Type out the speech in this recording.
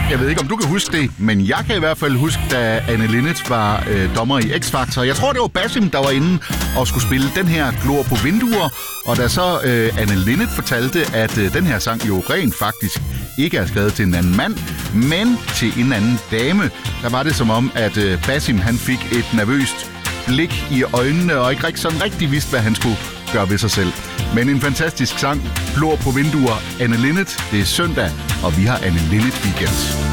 Jeg ved ikke, om du kan huske det, men jeg kan i hvert fald huske, da Anne Linnet var dommer i X-Factor. Jeg tror, det var Basim, der var inde og skulle spille den her Glor på vinduer. Og da så Anne Linnet fortalte, at den her sang jo rent faktisk ikke er skrevet til en anden mand, men til en anden dame, der var det som om, at Basim han fik et nervøst blik i øjnene og ikke rigtig vidste, hvad han skulle gøre ved sig selv. Men en fantastisk sang, Glor på vinduer, Anne Linnet. Det er søndag, og vi har Anne Linnet weekend.